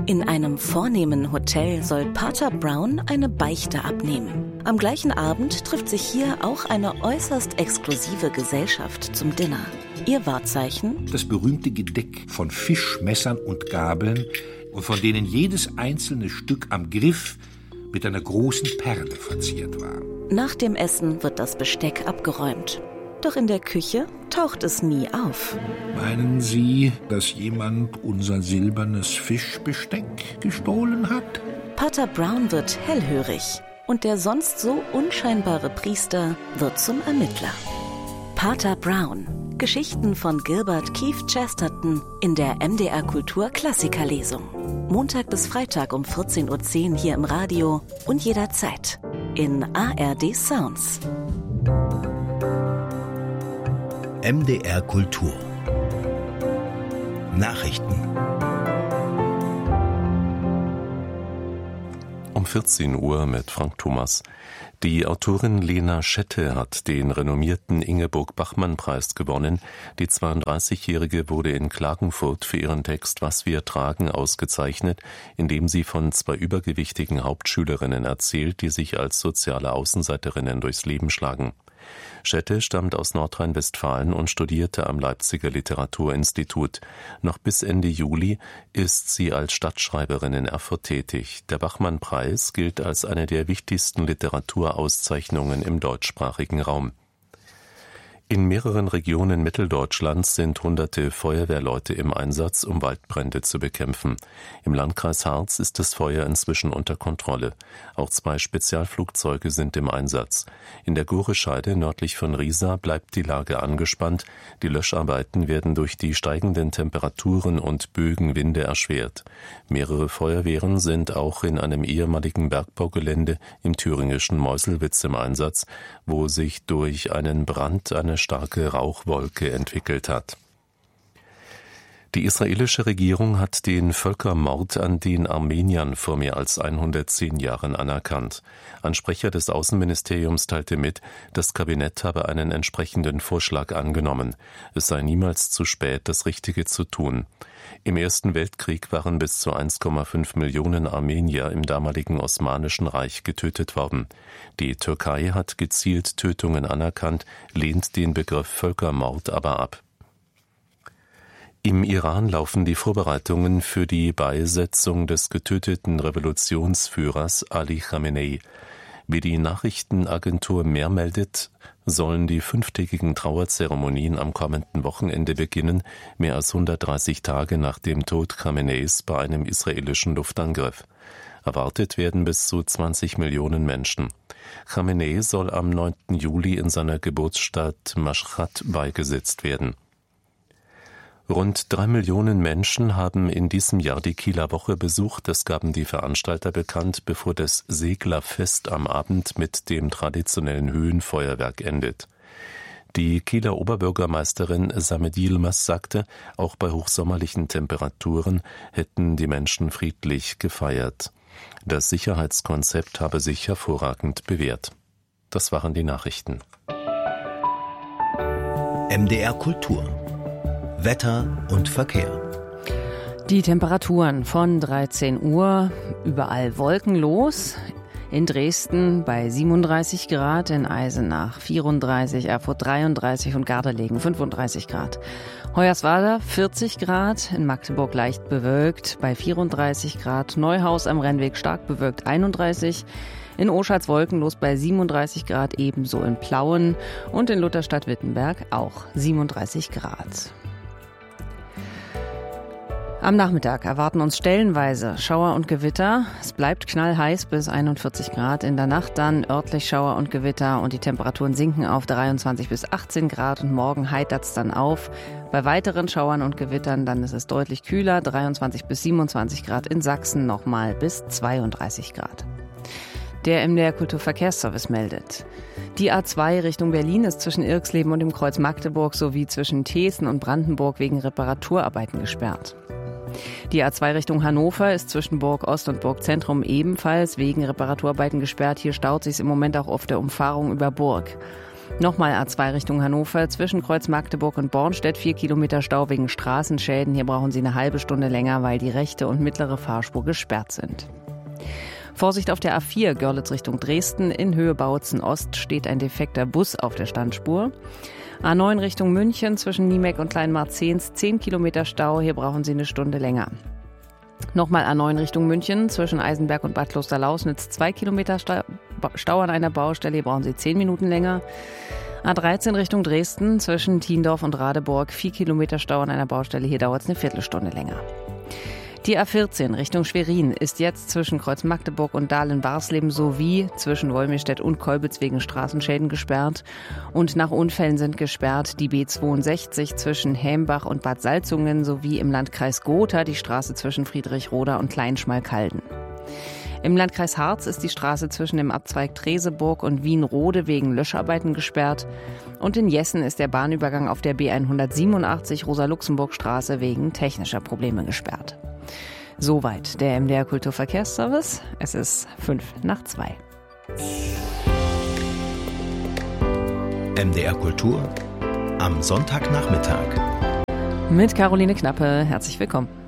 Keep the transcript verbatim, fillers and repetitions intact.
In einem vornehmen Hotel soll Pater Brown eine Beichte abnehmen. Am gleichen Abend trifft sich hier auch eine äußerst exklusive Gesellschaft zum Dinner. Ihr Wahrzeichen? Das berühmte Gedeck von Fischmessern und Gabeln, und von denen jedes einzelne Stück am Griff mit einer großen Perle verziert war. Nach dem Essen wird das Besteck abgeräumt. Doch in der Küche taucht es nie auf. Meinen Sie, dass jemand unser silbernes Fischbesteck gestohlen hat? Pater Brown wird hellhörig und der sonst so unscheinbare Priester wird zum Ermittler. Pater Brown. Geschichten von Gilbert Keith Chesterton in der M D R Kultur Klassikerlesung. Montag bis Freitag um vierzehn Uhr zehn hier im Radio und jederzeit in A R D Sounds. M D R Kultur Nachrichten. Um vierzehn Uhr mit Frank Thomas. Die Autorin Lena Schette hat den renommierten Ingeborg-Bachmann-Preis gewonnen. Die zweiunddreißigjährige wurde in Klagenfurt für ihren Text »Was wir tragen« ausgezeichnet, indem sie von zwei übergewichtigen Hauptschülerinnen erzählt, die sich als soziale Außenseiterinnen durchs Leben schlagen. Schette stammt aus Nordrhein-Westfalen und studierte am Leipziger Literaturinstitut. Noch bis Ende Juli ist sie als Stadtschreiberin in Erfurt tätig. Der Bachmann-Preis gilt als eine der wichtigsten Literaturauszeichnungen im deutschsprachigen Raum. In mehreren Regionen Mitteldeutschlands sind hunderte Feuerwehrleute im Einsatz, um Waldbrände zu bekämpfen. Im Landkreis Harz ist das Feuer inzwischen unter Kontrolle. Auch zwei Spezialflugzeuge sind im Einsatz. In der Gorescheide nördlich von Riesa bleibt die Lage angespannt. Die Löscharbeiten werden durch die steigenden Temperaturen und Bögenwinde erschwert. Mehrere Feuerwehren sind auch in einem ehemaligen Bergbaugelände im thüringischen Meuselwitz im Einsatz, wo sich durch einen Brand eine starke Rauchwolke entwickelt hat. Die israelische Regierung hat den Völkermord an den Armeniern vor mehr als hundertzehn Jahren anerkannt. Ein Sprecher des Außenministeriums teilte mit, das Kabinett habe einen entsprechenden Vorschlag angenommen. Es sei niemals zu spät, das Richtige zu tun. Im Ersten Weltkrieg waren bis zu eins Komma fünf Millionen Armenier im damaligen Osmanischen Reich getötet worden. Die Türkei hat gezielt Tötungen anerkannt, lehnt den Begriff Völkermord aber ab. Im Iran laufen die Vorbereitungen für die Beisetzung des getöteten Revolutionsführers Ali Khamenei. Wie die Nachrichtenagentur Mehr meldet, sollen die fünftägigen Trauerzeremonien am kommenden Wochenende beginnen, mehr als hundertdreißig Tage nach dem Tod Khameneis bei einem israelischen Luftangriff. Erwartet werden bis zu zwanzig Millionen Menschen. Khamenei soll am neunten Juli in seiner Geburtsstadt Mashhad beigesetzt werden. Rund drei Millionen Menschen haben in diesem Jahr die Kieler Woche besucht. Das gaben die Veranstalter bekannt, bevor das Seglerfest am Abend mit dem traditionellen Höhenfeuerwerk endet. Die Kieler Oberbürgermeisterin Sameh Yilmaz sagte, auch bei hochsommerlichen Temperaturen hätten die Menschen friedlich gefeiert. Das Sicherheitskonzept habe sich hervorragend bewährt. Das waren die Nachrichten. M D R Kultur Wetter und Verkehr. Die Temperaturen von dreizehn Uhr, überall wolkenlos. In Dresden bei siebenunddreißig Grad, in Eisenach vierunddreißig, Erfurt dreiunddreißig und Gardelegen fünfunddreißig Grad. Hoyerswerda vierzig Grad, in Magdeburg leicht bewölkt bei vierunddreißig Grad. Neuhaus am Rennweg stark bewölkt einunddreißig. In Oschatz wolkenlos bei siebenunddreißig Grad, ebenso in Plauen und in Lutherstadt-Wittenberg auch siebenunddreißig Grad. Am Nachmittag erwarten uns stellenweise Schauer und Gewitter. Es bleibt knallheiß bis einundvierzig Grad. In der Nacht dann örtlich Schauer und Gewitter und die Temperaturen sinken auf dreiundzwanzig bis achtzehn Grad und morgen heitert es dann auf. Bei weiteren Schauern und Gewittern dann ist es deutlich kühler, dreiundzwanzig bis siebenundzwanzig Grad, in Sachsen nochmal bis zweiunddreißig Grad. Der M D R Kulturverkehrsservice meldet. Die A zwei Richtung Berlin ist zwischen Irxleben und dem Kreuz Magdeburg sowie zwischen Thesen und Brandenburg wegen Reparaturarbeiten gesperrt. Die A zwei Richtung Hannover ist zwischen Burg Ost und Burg Zentrum ebenfalls wegen Reparaturarbeiten gesperrt. Hier staut sich im Moment auch auf der Umfahrung über Burg. Nochmal A zwei Richtung Hannover, zwischen Kreuz Magdeburg und Bornstedt vier Kilometer Stau wegen Straßenschäden. Hier brauchen Sie eine halbe Stunde länger, weil die rechte und mittlere Fahrspur gesperrt sind. Vorsicht auf der A vier, Görlitz Richtung Dresden. In Höhe Bautzen Ost steht ein defekter Bus auf der Standspur. A neun Richtung München, zwischen Niemeck und Kleinmarzens zehn Kilometer Stau. Hier brauchen Sie eine Stunde länger. Nochmal A neun Richtung München, zwischen Eisenberg und Bad Klosterlausnitz zwei Kilometer Stau an einer Baustelle. Hier brauchen Sie zehn Minuten länger. A dreizehn Richtung Dresden, zwischen Thiendorf und Radeburg vier Kilometer Stau an einer Baustelle. Hier dauert es eine Viertelstunde länger. Die A vierzehn Richtung Schwerin ist jetzt zwischen Kreuz Magdeburg und Dahlen-Barsleben sowie zwischen Wolmirstedt und Kolbitz wegen Straßenschäden gesperrt. Und nach Unfällen sind gesperrt die B zweiundsechzig zwischen Hämbach und Bad Salzungen sowie im Landkreis Gotha die Straße zwischen Friedrichroda und Kleinschmalkalden. Im Landkreis Harz ist die Straße zwischen dem Abzweig Treseburg und Wienrode wegen Löscharbeiten gesperrt. Und in Jessen ist der Bahnübergang auf der B hundertsiebenundachtzig Rosa-Luxemburg-Straße wegen technischer Probleme gesperrt. Soweit der M D R Kulturverkehrsservice. Es ist fünf nach zwei. M D R Kultur am Sonntagnachmittag. Mit Caroline Knappe. Herzlich willkommen.